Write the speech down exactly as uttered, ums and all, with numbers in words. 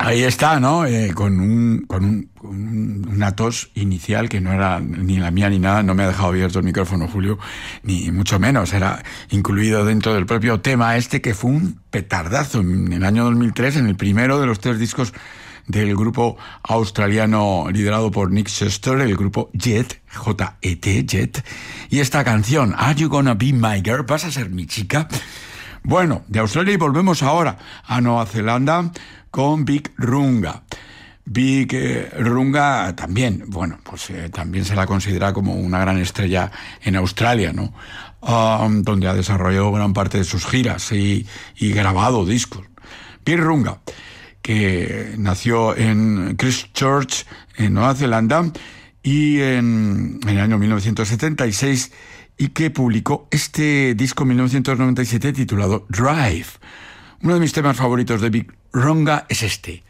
Ahí está, ¿no? Eh, con un, con un, un, una tos inicial que no era ni la mía ni nada, no me ha dejado abierto el micrófono, Julio, ni mucho menos, era incluido dentro del propio tema este, que fue un petardazo en el año dos mil tres, en el primero de los tres discos del grupo australiano liderado por Nick Schuster, el grupo Jet, J E T, Jet, y esta canción, Are You Gonna Be My Girl? ¿Vas a ser mi chica? Bueno, de Australia y volvemos ahora a Nueva Zelanda con Big Runga. Big eh, Runga también, bueno, pues eh, también se la considera como una gran estrella en Australia, ¿no? Um, donde ha desarrollado gran parte de sus giras y, y grabado discos. Big Runga, que nació en Christchurch, en Nueva Zelanda, y en, en el año mil novecientos setenta y seis, y que publicó este disco en mil novecientos noventa y siete titulado Drive. Uno de mis temas favoritos de Big Runga es este,